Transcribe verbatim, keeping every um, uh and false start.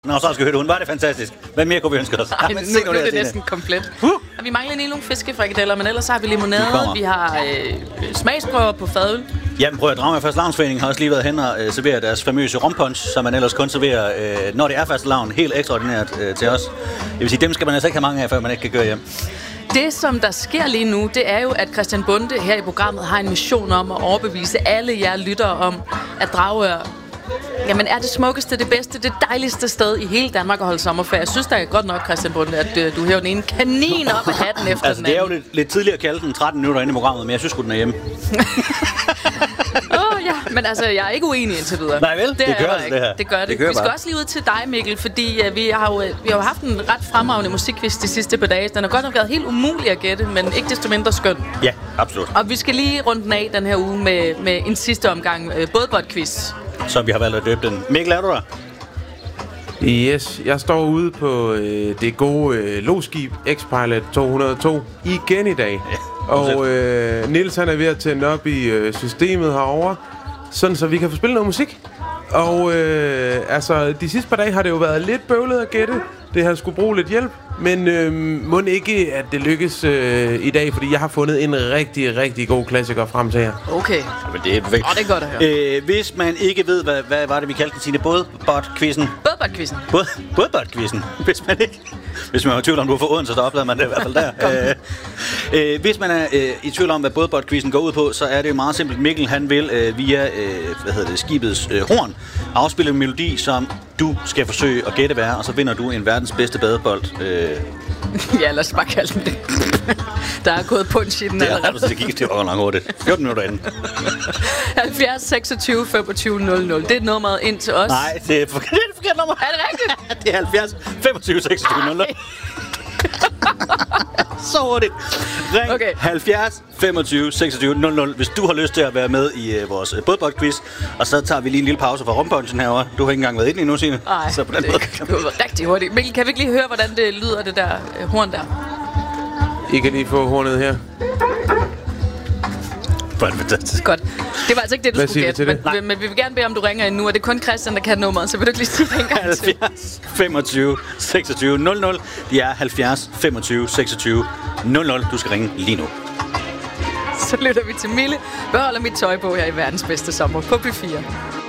Nå, så skal vi høre, hun var det fantastisk. Hvad mere kunne vi ønske os? Ej, nu blev det, det næsten komplet. Uh. Og vi mangler lige nogle fiskefrikadeller, men ellers har vi limonade, vi har øh, smagsprøver på fadøl. Jamen prøv at Drama Fastelavnsforening har også lige været hen og øh, servere deres famøse rompunch, som man ellers kun serverer, øh, når det er fastelavn, helt ekstraordinært øh, til os. Det vil sige, dem skal man altså ikke have mange af, før man ikke kan gøre hjem. Det, som der sker lige nu, det er jo, at Christian Bonde her i programmet har en mission om at overbevise alle jer lyttere om, at Dragør jamen er det smukkeste, det bedste, det dejligste sted i hele Danmark at holde sommerferie. Jeg synes da godt nok, Christian Bonde, at øh, du hæver den ene kanin op af hatten efter altså, den anden. Det er jo lidt, lidt tidligere at kalde den tretten minutter inde i programmet, men jeg synes sgu, den er hjemme. Åh oh, ja, men altså, jeg er ikke uenig indtil videre. Nej vel, det, det gør altså det her. Det gør det. det gør vi skal bare. også lige ud til dig, Mikkel, fordi uh, vi, har jo, vi har jo haft en ret fremragende musikquiz de sidste par dage. Den har godt nok været helt umulig at gætte, men ikke desto mindre skøn. Ja, absolut. Og vi skal lige runde den af den her uge med, med en sidste omgang uh, bådbold-quiz. Som vi har valgt at døbe den. Mikkel, er du der? Yes, jeg står ude på øh, det gode øh, loskib X-Pilot to hundrede og to igen i dag. Ja, og øh, Niels han er ved at tænde op i øh, systemet herovre, sådan så vi kan få spillet noget musik. Og øh, altså, de sidste par dage har det jo været lidt bøvlet at gætte. Det har skulle bruge lidt hjælp. Men øh, må ikke, at det lykkes øh, i dag, fordi jeg har fundet en rigtig, rigtig god klassiker frem til jer. Okay. Jamen, det er perfekt. Oh, det er godt at høre. Øh, hvis man ikke ved, hvad, hvad var det, vi kaldte den, Signe? Bådbot-quizzen? Bådbold-quizzen. Båd, Bådbot-quizzen. Hvis man ikke... Hvis man er i tvivl om, du er for Odense, så oplever man det i hvert fald der. øh, øh, hvis man er øh, i tvivl om, hvad Bådbot-quizzen går ud på, så er det jo meget simpelt. Mikkel, han vil øh, via øh, hvad hedder det, skibets øh, horn afspille en melodi, som du skal forsøge at gætte være, og så vinder du en verdens bedste badebold. Øh. Ja, lad os bare kalde den det. Der er gået punch i den allerede. Det er det gik det var langt hurtigt. fjorten minutter inden. halvfjerds seksogtyve femogtyve nul nul. Det er nummeret ind til os. Nej, det er forkert, det er forkert nummer. Er det rigtigt? Det er halvfjerds femogtyve seksogtyve nul nul. Så hurtigt. Ring okay. halvfjerds femogtyve seksogtyve nul nul, hvis du har lyst til at være med i uh, vores uh, bådbold-quiz. Og så tager vi lige en lille pause fra rumpunchen herovre. Du har ikke engang været inde endnu, Signe. Nej, så på den det måde kan være rigtig hurtigt. Mikkel, kan vi ikke lige høre, hvordan det lyder, det der uh, horn der? I kan lige få hornet her. Det er fantastisk. Godt. Det var altså ikke det, du Hvad skulle gætte. Men, det? men vi vil gerne bede om, du ringer ind nu. Og det er kun Christian, der kan nummeret, så vil du ikke lige sige det en gang til? halvfjerds femogtyve seksogtyve nul nul. Det er halvfjerds femogtyve seksogtyve nul nul. Du skal ringe lige nu. Så lytter vi til Mille. Beholder mit tøj på her i verdens bedste sommer på P fire.